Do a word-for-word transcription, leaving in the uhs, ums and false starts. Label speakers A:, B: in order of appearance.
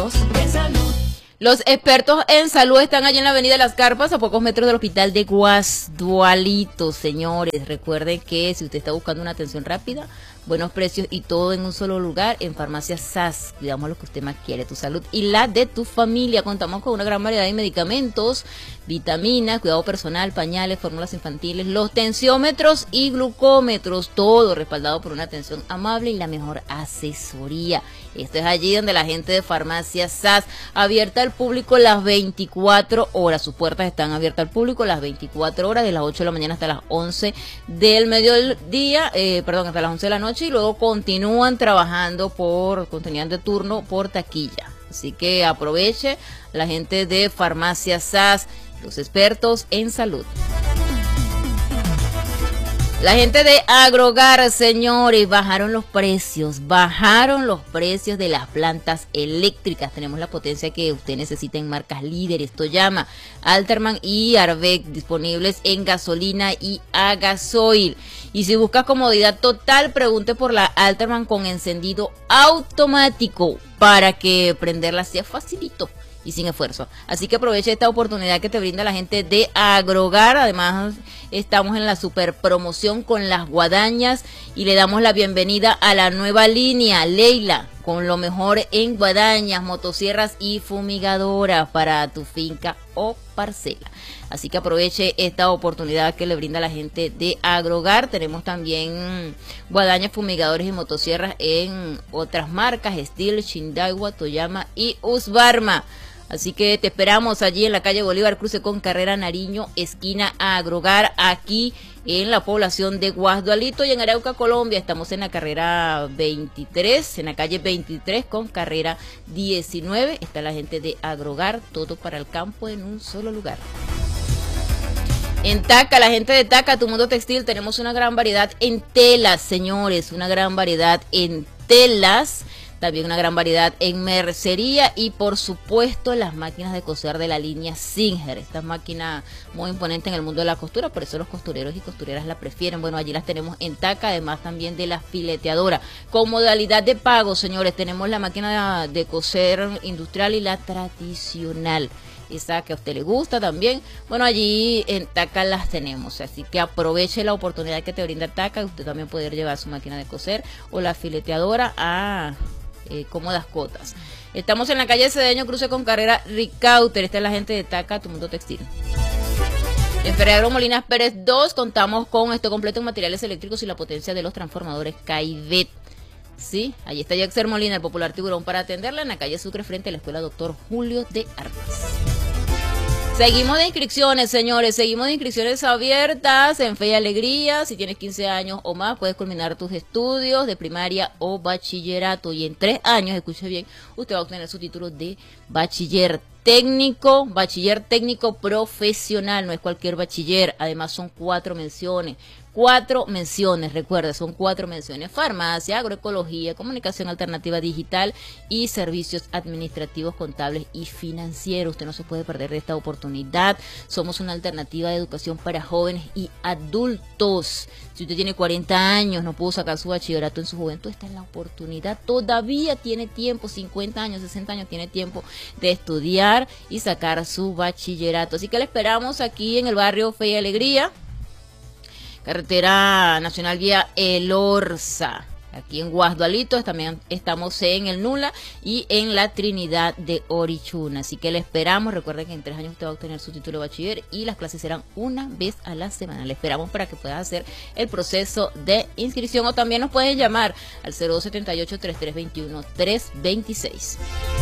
A: de salud.
B: Los expertos en salud están allí en la avenida Las Carpas, a pocos metros del hospital de Guasdualito, señores. Recuerden que si usted está buscando una atención rápida, buenos precios y todo en un solo lugar, en Farmacia S A S, cuidamos lo que usted más quiere, tu salud y la de tu familia. Contamos con una gran variedad de medicamentos, vitaminas, cuidado personal, pañales, fórmulas infantiles, los tensiómetros y glucómetros, todo respaldado por una atención amable y la mejor asesoría. Esto es allí donde la gente de Farmacia S A S, abierta al público las veinticuatro horas, sus puertas están abiertas al público las veinticuatro horas, de las ocho de la mañana hasta las once del mediodía, eh, perdón, hasta las once de la noche, y luego continúan trabajando por, continúan de turno por taquilla. Así que aproveche la gente de Farmacia S A S, los expertos en salud. La gente de Agrogar, señores, bajaron los precios, bajaron los precios de las plantas eléctricas. Tenemos la potencia que usted necesita en marcas líderes, Toyama, Alterman y Arbec, disponibles en gasolina y a gasoil. Y si buscas comodidad total, pregunte por la Alterman con encendido automático para que prenderla sea facilito y sin esfuerzo. Así que aprovecha esta oportunidad que te brinda la gente de Agrogar. Además, estamos en la super promoción con las guadañas y le damos la bienvenida a la nueva línea Leila, con lo mejor en guadañas, motosierras y fumigadoras para tu finca o parcela. Así que aproveche esta oportunidad que le brinda la gente de Agrogar. Tenemos también guadañas, fumigadores y motosierras en otras marcas, Steel, Shindaiwa, Toyama y Husqvarna. Así que te esperamos allí en la calle Bolívar, cruce con Carrera Nariño, esquina a Agrogar, aquí en la población de Guasdualito, y en Arauca, Colombia. Estamos en la carrera veintitrés, en la calle veintitrés con carrera diecinueve. Está la gente de Agrogar, todo para el campo en un solo lugar. En Taca, la gente de Taca, Tu Mundo Textil, tenemos una gran variedad en telas, señores, una gran variedad en telas. También una gran variedad en mercería y por supuesto las máquinas de coser de la línea Singer. Esta máquina muy imponente en el mundo de la costura, por eso los costureros y costureras la prefieren. Bueno, allí las tenemos en Taca, además también de la fileteadora. Con modalidad de pago, señores, tenemos la máquina de coser industrial y la tradicional. Esa que a usted le gusta también. Bueno, allí en Taca las tenemos, así que aproveche la oportunidad que te brinda Taca. Usted también puede llevar su máquina de coser o la fileteadora a eh, cómodas cuotas. Estamos en la calle Cedeño, cruce con carrera Ricauter. Esta es la gente de Taca, Tu Mundo Textil. En Ferreiro Molinas Pérez dos contamos con esto completo en materiales eléctricos y la potencia de los transformadores Caivet. Sí, ahí está Jaxer Molina, el popular tiburón, para atenderla en la calle Sucre frente a la escuela Doctor Julio de Armas. Seguimos de inscripciones, señores, seguimos de inscripciones abiertas en Fe y Alegría. Si tienes quince años o más, puedes culminar tus estudios de primaria o bachillerato. Y en tres años, escuche bien, usted va a obtener su título de bachiller técnico, bachiller técnico profesional, no es cualquier bachiller. Además son cuatro menciones. Cuatro menciones, recuerda, son cuatro menciones: farmacia, agroecología, comunicación alternativa digital y servicios administrativos, contables y financieros. Usted no se puede perder de esta oportunidad. Somos una alternativa de educación para jóvenes y adultos. Si usted tiene cuarenta años, no pudo sacar su bachillerato en su juventud, esta es la oportunidad. Todavía tiene tiempo, cincuenta años, sesenta años, tiene tiempo de estudiar y sacar su bachillerato. Así que le esperamos aquí en el barrio Fe y Alegría, Carretera Nacional Vía El Orza, aquí en Guasdualito. También estamos en el Nula y en la Trinidad de Orichuna. Así que le esperamos. Recuerden que en tres años usted va a obtener su título de bachiller y las clases serán una vez a la semana. Le esperamos para que pueda hacer el proceso de inscripción, o también nos pueden llamar al cero dos siete ocho, tres tres dos uno, tres dos seis.